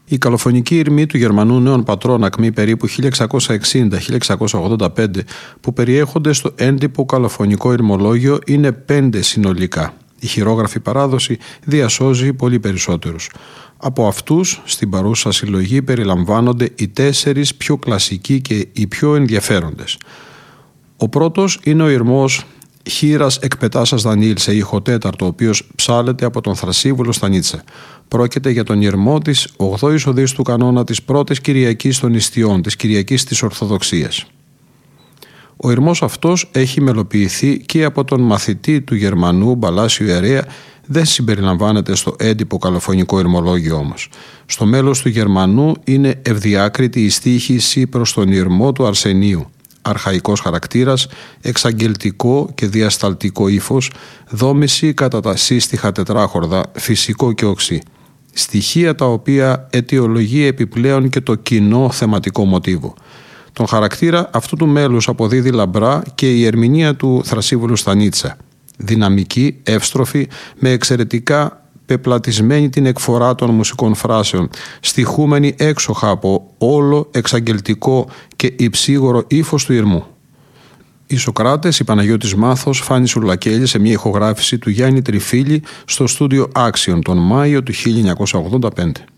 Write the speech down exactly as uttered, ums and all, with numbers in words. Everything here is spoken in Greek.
Η καλοφωνική ηρμή του Γερμανού Νέων Πατρών ακμή περίπου χίλια εξακόσια εξήντα με χίλια εξακόσια ογδόντα πέντε που περιέχονται στο έντυπο καλοφωνικό ηρμολόγιο είναι πέντε συνολικά. Η χειρόγραφη παράδοση διασώζει πολύ περισσότερους. Από αυτούς, στην παρούσα συλλογή περιλαμβάνονται οι τέσσερις πιο κλασικοί και οι πιο ενδιαφέροντες. Ο πρώτος είναι ο ηρμός Χήρας εκπετάσας Δανίλ σε ήχο τέταρτο, ο οποίος ψάλεται από τον Θρασίβουλο Στανίτσα. Πρόκειται για τον ηρμό της ογδόης οδής του κανόνα της πρώτης Κυριακής των Ιστιών, της Κυριακής της Ορθοδοξίας. Ο ηρμός αυτός έχει μελοποιηθεί και από τον μαθητή του Γερμανού Μπαλάσιο Ιερέα, δεν συμπεριλαμβάνεται στο έντυπο καλοφωνικό ηρμολόγιο όμως. Στο μέλος του Γερμανού είναι ευδιάκριτη η στίχηση προς τον ηρμό του Αρσενίου. Αρχαϊκός χαρακτήρας, εξαγγελτικό και διασταλτικό ύφος, δόμηση κατά τα σύστιχα τετράχορδα, φυσικό και οξύ. Στοιχεία τα οποία αιτιολογεί επιπλέον και το κοινό θεματικό μοτίβο. Τον χαρακτήρα αυτού του μέλους αποδίδει λαμπρά και η ερμηνεία του Θρασίβουλου Στανίτσα. Δυναμική, εύστροφη, με εξαιρετικά πεπλατισμένη την εκφορά των μουσικών φράσεων, στιχούμενη έξοχα από όλο εξαγγελτικό και υψίγορο ύφος του ηρμού. Οι Σοκράτες, η Παναγιώτης Μάθος, Φάνης Σουρλακέλη σε μια ηχογράφηση του Γιάννη Τριφίλη στο στούντιο Άξιον τον Μάιο του χίλια εννιακόσια ογδόντα πέντε.